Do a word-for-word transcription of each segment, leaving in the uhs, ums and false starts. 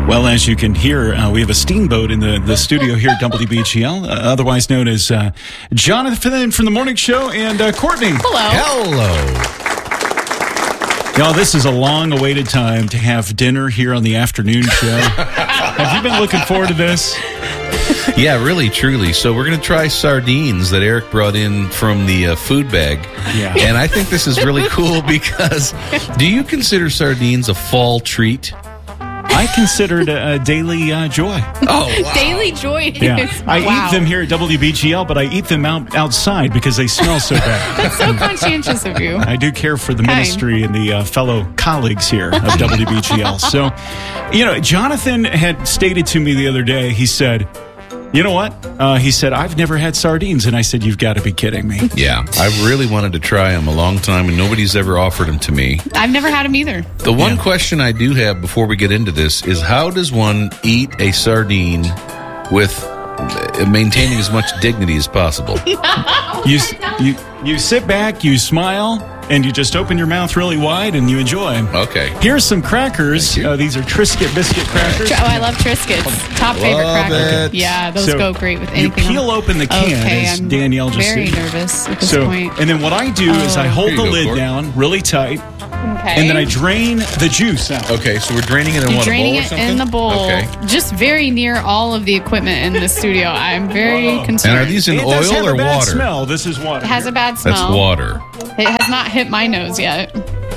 Well, as you can hear, uh, we have a steamboat in the, the studio here at W B G L, uh, otherwise known as uh, Jonathan from the Morning Show and uh, Courtney. Hello. Hello. Y'all, this is a long-awaited time to have dinner here on the afternoon show. Have you been looking forward to this? Yeah, really, truly. So we're going to try sardines that Eric brought in from the uh, food bag. Yeah. And I think this is really cool because do you consider sardines a fall treat? I consider it a, a daily uh, joy. Oh, wow. Daily joy. Yeah. Is, I wow. eat them here at W B G L, but I eat them out, outside because they smell so bad. That's so conscientious of you. I do care for the Kind. ministry and the uh, fellow colleagues here of W B G L. So, you know, Jonathan had stated to me the other day, he said, you know what? Uh, he said, I've never had sardines. And I said, you've got to be kidding me. Yeah, I really wanted to try them a long time, and nobody's ever offered them to me. I've never had them either. The one Yeah. question I do have before we get into this is how does one eat a sardine with uh, maintaining as much dignity as possible? You, you, you sit back, you smile, and you just open your mouth really wide and you enjoy. Okay. Here's some crackers. Thank you. Uh, these are Triscuit biscuit crackers. Oh, I love Triscuits. Top favorite Love cracker. it. Yeah, those So, go great with you anything. peel on- open the can, okay, as I'm Danielle just very said. nervous at this So, point. and then what I do is I Oh. hold Here the you go, lid Court. down really tight, Okay. and then I drain the juice out. Okay, so we're draining it in You're what, a draining bowl or it something? in the bowl, Okay. just very near all of the equipment in the studio. I'm very Whoa. concerned. And are these in It does oil have or a bad water? smell. This is water. It has a bad smell. That's water. It has not hit my nose yet.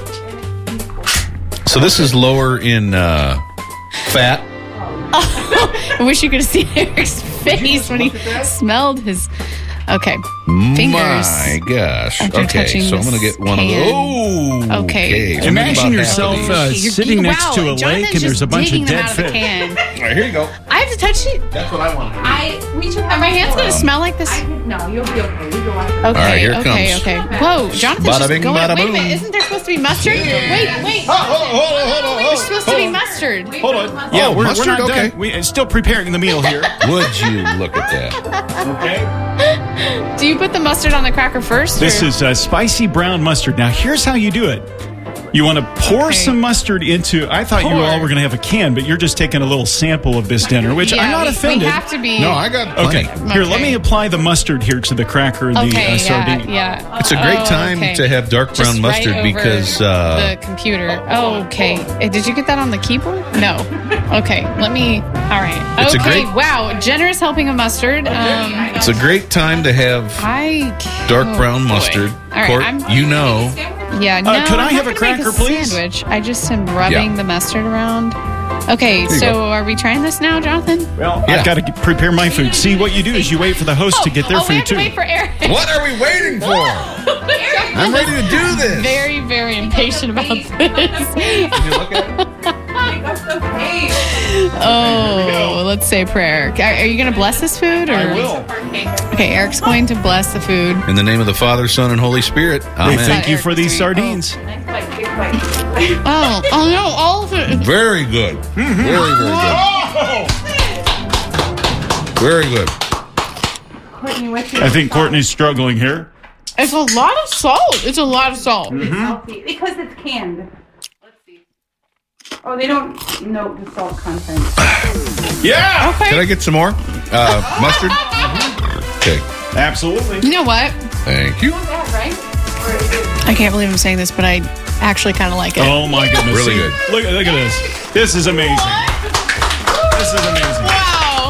So this is lower in uh, fat. I wish you could have seen Eric's face when he smelled his. Okay, fingers. My gosh. After Okay, touching so I'm going to this get one can. of those. Oh, Okay. so I'm Imagine about half yourself of these. uh, You're- sitting next wow, to a Jonathan's lake and there's just a bunch of digging them dead out of the fish. can. All right, here you go. I have to touch it. That's what I want. I we took my hand's gonna smell like this. No, you'll be okay. We go on. Okay, All right, here it okay, comes. okay. Whoa, Jonathan's Bada just bing, going. bada Wait a boom. minute, isn't there supposed to be mustard? Wait, wait. Oh, hold on, hold on, hold on. There's supposed to be mustard. Hold on. Yeah, Oh, we're, mustard? we're not Okay. done. We're still preparing the meal here. Would you look at that? Okay. Do you put the mustard on the cracker first? This or- is uh, spicy brown mustard. Now, here's how you do it. You want to pour Okay. some mustard into. I thought you Pour. all were going to have a can, but you're just taking a little sample of this dinner, which Yeah, I'm not we, offended. We have to be. No, I got plenty. Okay, here, let Okay. me apply the mustard here to the cracker and the Okay, uh, yeah, sardine. yeah. It's a great Oh, time okay. to have dark brown Just mustard right over because uh, the computer. Oh, okay. Eh, Did you get that on the keyboard? No. Okay. Let me. All right. It's a okay. great- Wow. Generous helping of mustard. Um, it's a great time to have I dark oh, brown boy. mustard. All right. Court, I'm, you know. yeah. No. could I I'm have not a gonna make cracker, please? Sandwich. I just am rubbing Yeah. the mustard around. Okay. you So go. are we trying this now, Jonathan? Well, Yeah. I've got to prepare my food. See, what you do is you wait for the host to get their oh, we food have to too. wait for Eric. What are we waiting for? I'm ready to do this. Very, very impatient about this. Can you look at it? Oh, let's say prayer. Are, are you going to bless this food? Or? I will. Okay, Eric's going to bless the food. In the name of the Father, Son, and Holy Spirit. Hey, Amen. thank you Eric for these doing- sardines. Oh, oh no, all of it. Very good. Very, very good. Very good. Courtney, what's your I think Courtney's struggling here. It's a lot of salt. It's a lot of salt. healthy? Because it's canned. Let's see. Oh, they don't note the salt content. Yeah, Okay. Can I get some more? Uh, mustard? Okay. absolutely. You know what? Thank you. That, right? I can't believe I'm saying this, but I actually kind of like it. Oh my goodness! Really See, good. Look, look at this. This is amazing. This is amazing. Wow.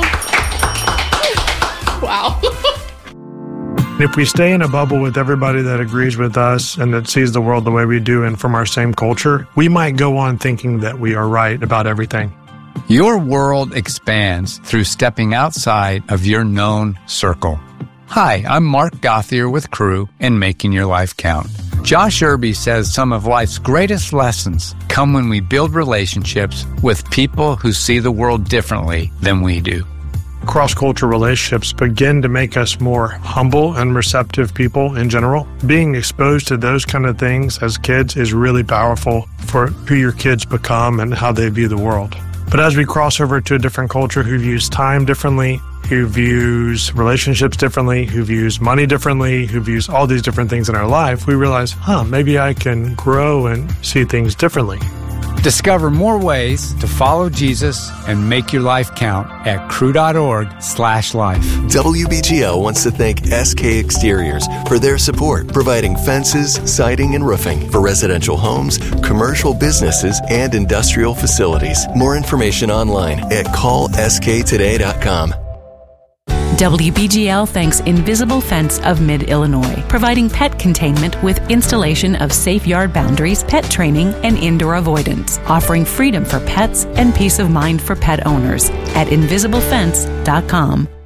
Wow. If we stay in a bubble with everybody that agrees with us and that sees the world the way we do and from our same culture, we might go on thinking that we are right about everything. Your world expands through stepping outside of your known circle. Hi, I'm Mark Gothier with Crew and Making Your Life Count. Josh Irby says some of life's greatest lessons come when we build relationships with people who see the world differently than we do. Cross-cultural relationships begin to make us more humble and receptive people in general. Being exposed to those kind of things as kids is really powerful for who your kids become and how they view the world. But as we cross over to a different culture who views time differently, who views relationships differently, who views money differently, who views all these different things in our life, we realize, huh, maybe I can grow and see things differently. Discover more ways to follow Jesus and make your life count at crew.org slash life. W B G L wants to thank S K Exteriors for their support, providing fences, siding, and roofing for residential homes, commercial businesses, and industrial facilities. More information online at call s k today dot com. W B G L thanks Invisible Fence of Mid-Illinois, providing pet containment with installation of safe yard boundaries, pet training, and indoor avoidance, offering freedom for pets and peace of mind for pet owners at invisible fence dot com.